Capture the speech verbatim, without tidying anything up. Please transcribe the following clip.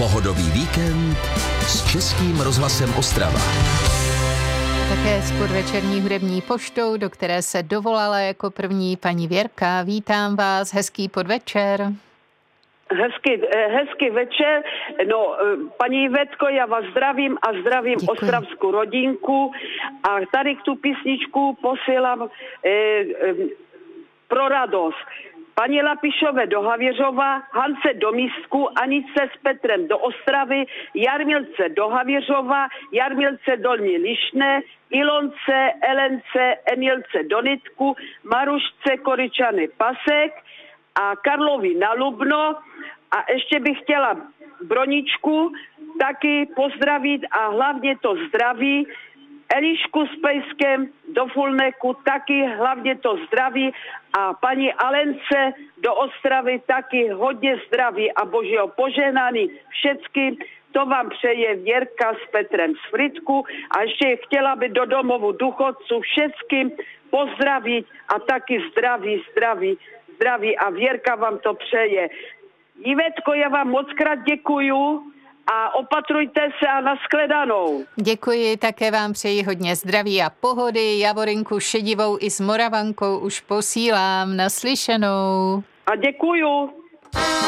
Pohodový víkend s Českým rozhlasem Ostrava. Také s podvečerní hudební poštou, do které se dovolala jako první paní Věrka. Vítám vás, hezký podvečer. Hezký, hezký večer. No, paní Ivetko, já vás zdravím a zdravím Děkuji. ostravskou rodinku. A tady k tu písničku posílám eh, eh, pro radost. Paní Lapišové do Havěřova, Hance do Místku, Anice s Petrem do Ostravy, Jarmilce do Havěřova, Jarmilce Dolní Lišné, Ilonce, Elence, Emilce do Nitku, Marušce Koryčany Pasek a Karlovi na Lubno. A ještě bych chtěla Broničku taky pozdravit a hlavně to zdraví. Elišku s Pejskem do Fulneku taky hlavně to zdraví a paní Alence do Ostravy taky hodně zdraví a božího požehnaní všeckým. To vám přeje Věrka s Petrem z Fritku a ještě chtěla by do domovu důchodců všeckým pozdravit a taky zdraví, zdraví, zdraví a Věrka vám to přeje. Ivetko, já vám moc krát děkuju a opatrujte se a nashledanou. Děkuji, také vám přeji hodně zdraví a pohody. Javorinku šedivou i s Moravankou už posílám. Naslyšenou. A děkuju.